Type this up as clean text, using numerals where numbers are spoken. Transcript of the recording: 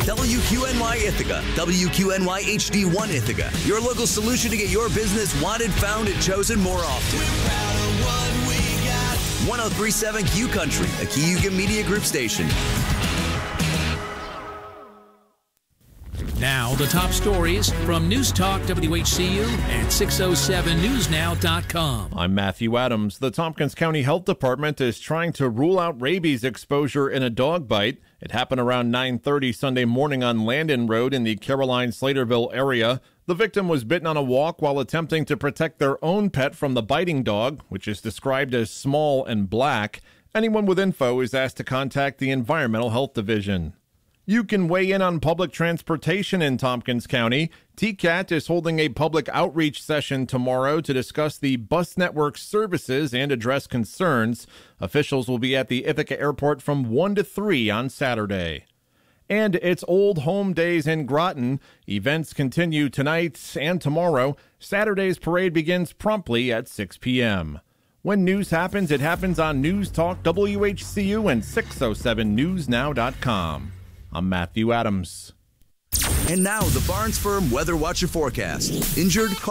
WQNY Ithaca, WQNY HD1 Ithaca, your local solution to get your business wanted, found, and chosen more often. We're proud of what we got. 1037 Q Country, a Cayuga Media Group station. Now, the top stories from News Talk WHCU and 607newsnow.com. I'm Matthew Adams. The Tompkins County Health Department is trying to rule out rabies exposure in a dog bite. It happened around 9:30 Sunday morning on Landon Road in the Caroline-Slaterville area. The victim was bitten on a walk while attempting to protect their own pet from the biting dog, which is described as small and black. Anyone with info is asked to contact the Environmental Health Division. You can weigh in on public transportation in Tompkins County. TCAT is holding a public outreach session tomorrow to discuss the bus network services and address concerns. Officials will be at the Ithaca Airport from 1 to 3 on Saturday. And it's Old Home Days in Groton. Events continue tonight and tomorrow. Saturday's parade begins promptly at 6 p.m. When news happens, it happens on News Talk WHCU and 607newsnow.com. I'm Matthew Adams. And now the Barnes Firm Weather Watcher Forecast. Injured?